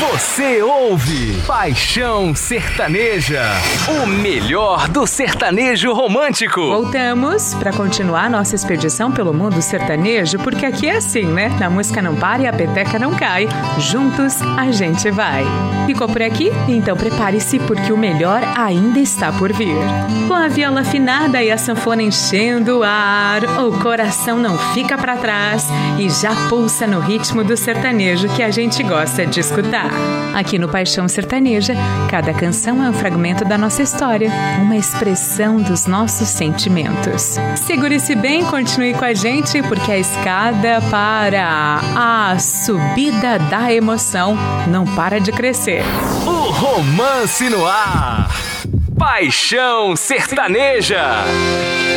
Você ouve Paixão Sertaneja, o melhor do sertanejo romântico. Voltamos para continuar nossa expedição pelo mundo sertanejo, porque aqui é assim, né? A música não para e a peteca não cai. Juntos a gente vai. Ficou por aqui? Então prepare-se, porque o melhor ainda está por vir. Com a viola afinada e a sanfona enchendo o ar, o coração não fica para trás e já pulsa no ritmo do sertanejo que a gente gosta de escutar. Aqui no Paixão Sertaneja, cada canção é um fragmento da nossa história, uma expressão dos nossos sentimentos. Segure-se bem, continue com a gente, porque a escada para a subida da emoção não para de crescer. O romance no ar. Paixão Sertaneja.